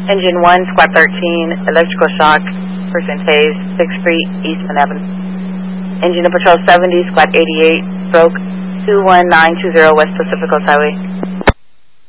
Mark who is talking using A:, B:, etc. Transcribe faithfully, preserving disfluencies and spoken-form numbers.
A: Engine one, Squad thirteen, electrical shock, person tased, sixth Street, Eastman Avenue. Engine of Patrol seventy, Squad eighty-eight, stroke two one nine two zero West Pacific Coast Highway.